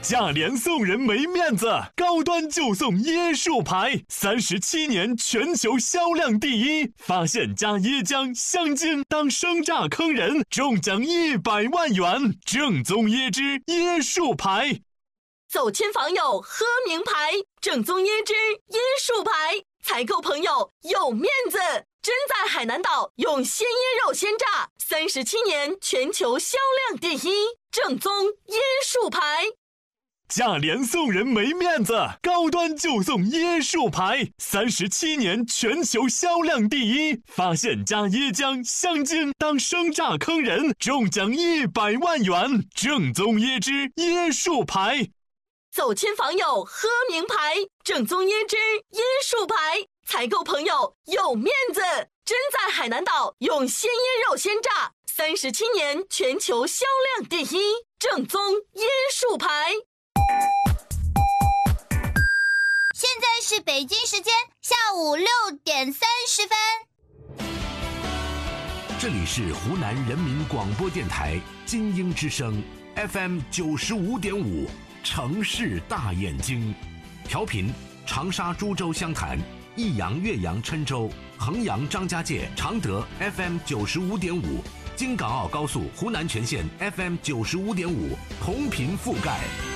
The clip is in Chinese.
价廉送人没面子，高端就送椰树牌，37年全球销量第一。发现加椰浆、香精当生榨坑人，中奖100万元。正宗椰汁椰树牌， 走亲访友喝名牌，正宗椰汁椰树牌，采购朋友有面子。真在海南岛用鲜椰肉鲜榨，37年全球销量第一。正宗椰树牌。 价廉送人没面子，高端就送椰树牌，37年全球销量第一。发现加椰浆、香精当生榨坑人，中奖100万元。正宗椰汁椰树牌， 走亲访友喝名牌，正宗椰汁椰树牌，采购朋友有面子。真在海南岛用鲜椰肉鲜榨，37年全球销量第一。正宗椰树牌。 现在是北京时间下午6点30分。 这里是湖南人民广播电台金鹰之声 FM 95.5，城市大眼睛，调频长沙、株洲、湘潭、益阳、岳阳、郴州、衡阳、张家界、常德 FM 95.5，京港澳高速湖南全线 FM 95.5，同频覆盖。